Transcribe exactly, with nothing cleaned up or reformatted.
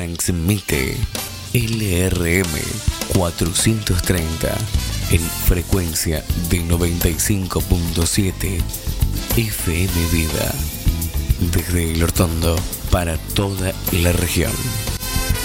Transmite L R M cuatrocientos treinta en frecuencia de noventa y cinco punto siete F M Vida. Desde El Hortondo para toda la región.